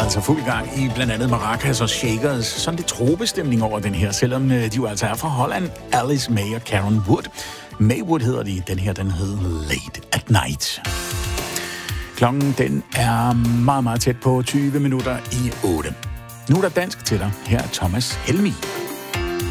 altså fuld gang i blandt andet maracas og shakers. Sådan lidt tropestemning over den her, selvom de jo altså er fra Holland. Alice May og Karen Wood. Maywood hedder de. Den her, den hedder Late at Night. Klokken, den er meget, meget tæt på 20 minutter i 8. Nu er der dansk til dig. Her er Thomas Helmig.